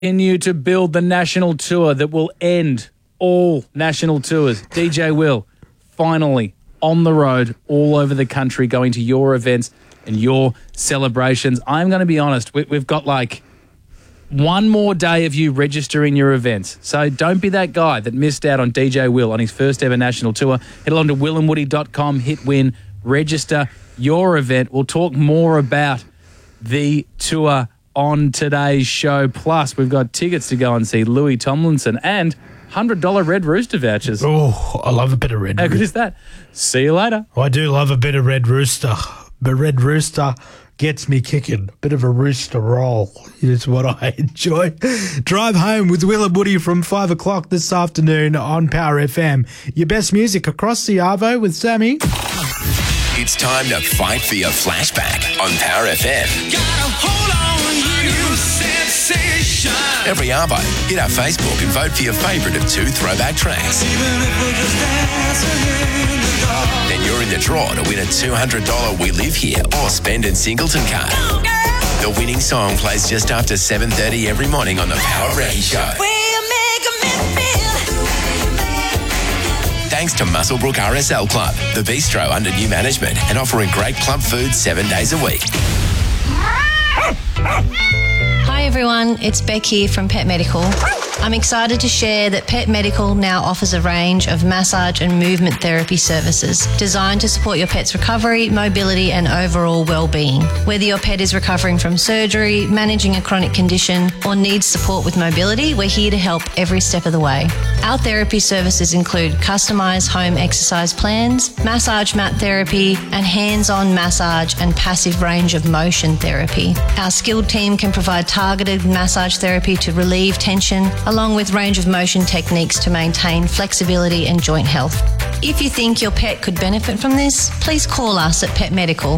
Continue to build the national tour that will end all national tours. DJ Will, finally on the road all over the country, going to your events and your celebrations. I'm going to be honest, we've got like one more day of you registering your events. So don't be that guy that missed out on DJ Will on his first ever national tour. Head along to willandwoody.com, hit win, register your event. We'll talk more about the tour on today's show. Plus, we've got tickets to go and see Louis Tomlinson and $100 Red Rooster vouchers. Oh, I love a bit of Red Rooster. How good is that? See you later. I do love a bit of Red Rooster. But Red Rooster gets me kicking. A bit of a rooster roll is what I enjoy. Drive home with Will and Woody from 5 o'clock this afternoon on Power FM. Your best music across the Arvo with Sammy. It's time to fight for your flashback on Power FM. Gotta hold on, you sensation. Every Arvo, hit our Facebook and vote for your favourite of 2 throwback tracks. Even if we're just dancing in the dark. Then you're in the draw to win a $200 We Live Here or Spend in Singleton card. The winning song plays just after 7:30 every morning on the Power Rowdy Show. Thanks to Muswellbrook RSL Club, the bistro under new management and offering great club food 7 days a week. Hi everyone, it's Beck here from Pet Medical. I'm excited to share that Pet Medical now offers a range of massage and movement therapy services designed to support your pet's recovery, mobility and overall well-being. Whether your pet is recovering from surgery, managing a chronic condition or needs support with mobility, we're here to help every step of the way. Our therapy services include customised home exercise plans, massage mat therapy and hands-on massage and passive range of motion therapy. Our skilled team can provide targeted massage therapy to relieve tension, along with range of motion techniques to maintain flexibility and joint health. If you think your pet could benefit from this, please call us at Pet Medical.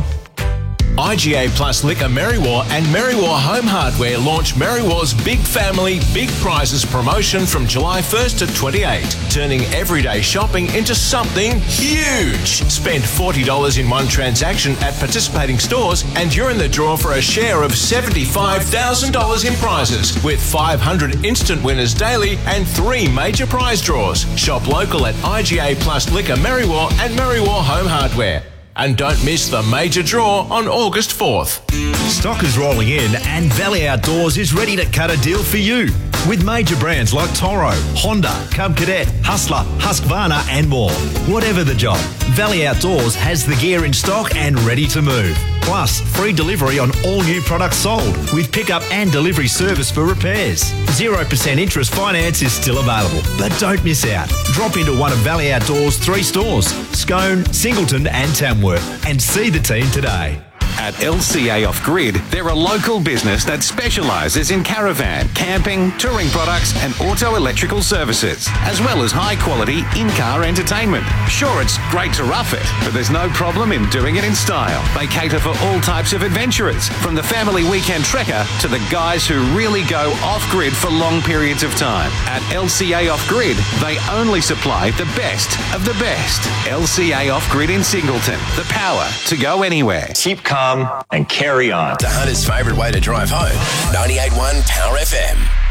IGA Plus Liquor Merriwa and Merriwa Home Hardware launch Merriwa's Big Family, Big Prizes promotion from July 1st to 28, turning everyday shopping into something huge. Spend $40 in one transaction at participating stores and you're in the draw for a share of $75,000 in prizes, with 500 instant winners daily and 3 major prize draws. Shop local at IGA Plus Liquor Merriwa and Merriwa Home Hardware. And don't miss the major draw on August 4th. Stock is rolling in and Valley Outdoors is ready to cut a deal for you. With major brands like Toro, Honda, Cub Cadet, Hustler, Husqvarna and more. Whatever the job, Valley Outdoors has the gear in stock and ready to move. Plus, free delivery on all new products sold with pickup and delivery service for repairs. 0% interest finance is still available, but don't miss out. Drop into one of Valley Outdoors' 3 stores, Scone, Singleton and Tamworth, and see the team today. At LCA Off Grid, they're a local business that specialises in caravan, camping, touring products and auto electrical services, as well as high-quality in-car entertainment. Sure, it's great to rough it, but there's no problem in doing it in style. They cater for all types of adventurers, from the family weekend trekker to the guys who really go off-grid for long periods of time. At LCA Off Grid, they only supply the best of the best. LCA Off Grid in Singleton, the power to go anywhere. Keep calm and carry on. The hunter's favourite way to drive home. 98.1 Power FM.